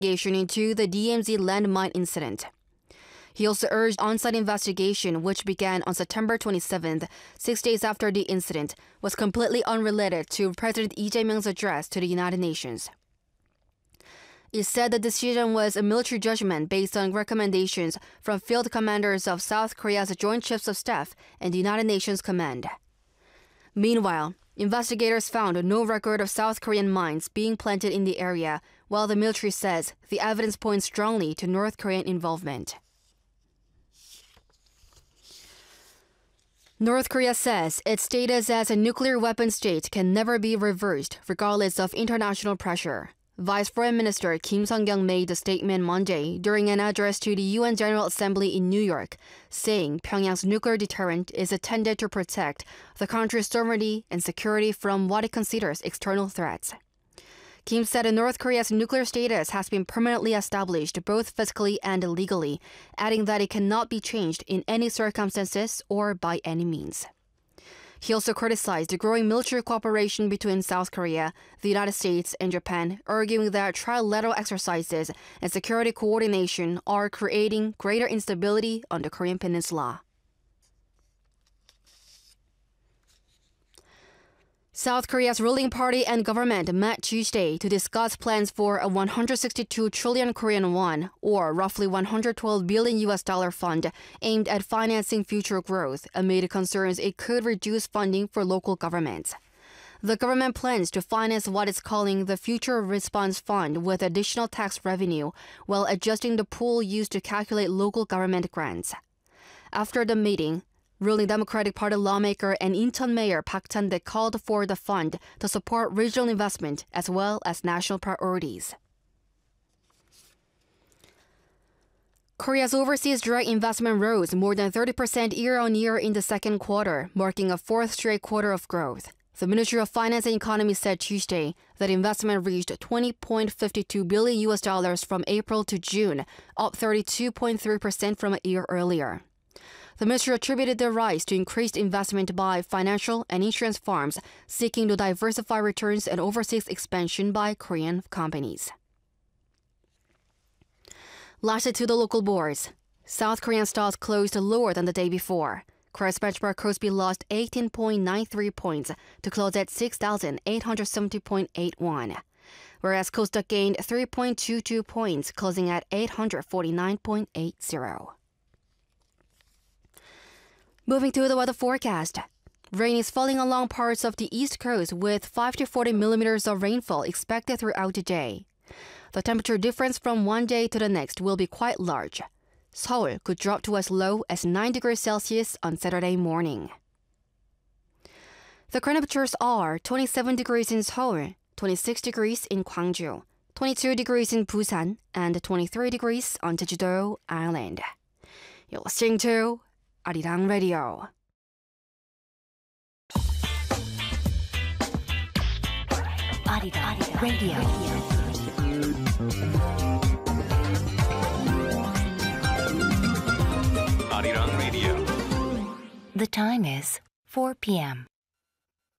investigation into the DMZ landmine incident. He also urged on-site investigation, which began on September 27th, 6 days after the incident, was completely unrelated to President Lee Jae-myung's address to the United Nations. It said the decision was a military judgment based on recommendations from field commanders of South Korea's Joint Chiefs of Staff and the United Nations Command. Meanwhile, investigators found no record of South Korean mines being planted in the area, while the military says the evidence points strongly to North Korean involvement. North Korea says its status as a nuclear weapon state can never be reversed, regardless of international pressure. Vice Foreign Minister Kim Sung-kyung made the statement Monday during an address to the UN General Assembly in New York, saying Pyongyang's nuclear deterrent is intended to protect the country's sovereignty and security from what it considers external threats. Kim said North Korea's nuclear status has been permanently established both physically and legally, adding that it cannot be changed in any circumstances or by any means. He also criticized the growing military cooperation between South Korea, the United States, and Japan, arguing that trilateral exercises and security coordination are creating greater instability on the Korean Peninsula. South Korea's ruling party and government met Tuesday to discuss plans for a 162 trillion Korean won, or roughly $112 billion fund aimed at financing future growth amid concerns it could reduce funding for local governments. The government plans to finance what it's calling the Future Response Fund with additional tax revenue, while adjusting the pool used to calculate local government grants. After the meeting, ruling Democratic Party lawmaker and Incheon Mayor Park Chan-dek called for the fund to support regional investment as well as national priorities. Korea's overseas direct investment rose more than 30% year-on-year in the second quarter, marking a fourth straight quarter of growth. The Ministry of Finance and Economy said Tuesday that investment reached $20.52 billion from April to June, up 32.3% from a year earlier. The ministry attributed the rise to increased investment by financial and insurance firms seeking to diversify returns and overseas expansion by Korean companies. Lastly, to the local bourse. South Korean stocks closed lower than the day before. Korea's benchmark Kospi lost 18.93 points to close at 6,870.81, whereas Kosdaq gained 3.22 points, closing at 849.80. Moving to the weather forecast. Rain is falling along parts of the East Coast with 5 to 40 millimeters of rainfall expected throughout the day. The temperature difference from one day to the next will be quite large. Seoul could drop to as low as 9 degrees Celsius on Saturday morning. The current temperatures are 27 degrees in Seoul, 26 degrees in Gwangju, 22 degrees in Busan, and 23 degrees on Jeju-do Island. You're listening to Arirang Radio. Arirang Radio. Arirang Radio. The time is 4 p.m.